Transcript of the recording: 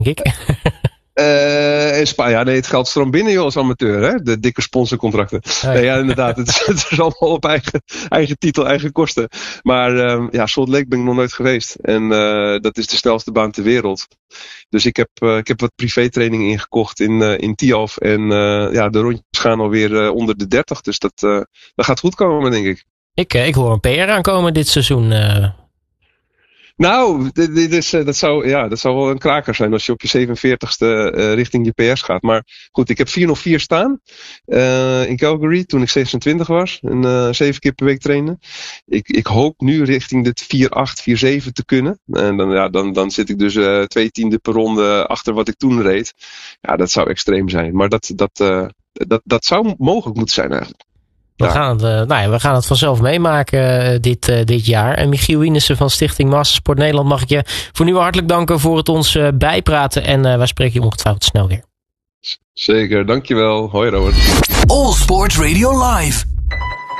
denk ik. In Spanje, nee, het geld stroomt binnen joh, als amateur, hè? De dikke sponsorcontracten. Nee, ja, inderdaad, het is allemaal op eigen titel, eigen kosten. Maar Salt Lake ben ik nog nooit geweest. En dat is de snelste baan ter wereld. Dus ik heb wat privétraining ingekocht in Tialf. En de rondjes gaan alweer onder de 30. Dus dat gaat goed komen, denk ik. Ik hoor een PR aankomen dit seizoen. Nou, dat zou wel een kraker zijn als je op je 47ste richting je PR's gaat. Maar goed, ik heb 404 staan in Calgary toen ik 26 was. En 7 keer per week trainen. Ik hoop nu richting de 4.8, 4.7 te kunnen. En dan zit ik dus 2 tiende per ronde achter wat ik toen reed. Ja, dat zou extreem zijn. Maar dat zou mogelijk moeten zijn eigenlijk. We gaan het vanzelf meemaken dit jaar. En Michiel Wienissen van Stichting Mastersport Nederland, mag ik je voor nu hartelijk danken voor het ons bijpraten. En wij spreken je ongetwijfeld snel weer. Zeker, dankjewel. Hoi Robert. All Sports Radio Live.